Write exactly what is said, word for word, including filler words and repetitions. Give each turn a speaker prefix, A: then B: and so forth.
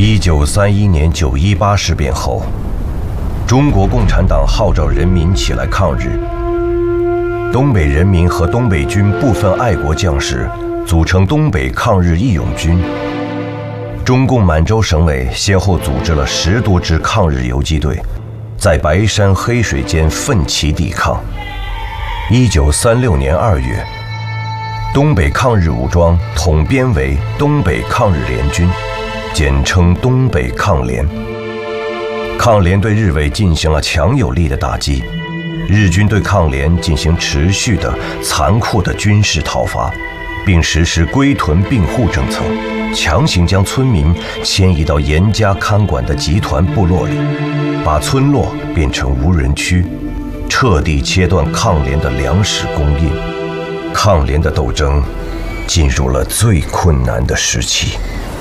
A: 一九三一年九一八事变后，中国共产党号召人民起来抗日。东北人民和东北军部分爱国将士组成东北抗日义勇军。中共满洲省委先后组织了十多支抗日游击队，在白山黑水间奋起抵抗。一九三六年二月，东北抗日武装统编为东北抗日联军，简称东北抗联。抗联对日伪进行了强有力的打击，日军对抗联进行持续的残酷的军事讨伐，并实施归屯并户政策，强行将村民迁移到严加看管的集团部落里，把村落变成无人区，彻底切断抗联的粮食供应。抗联的斗争进入了最困难的时期。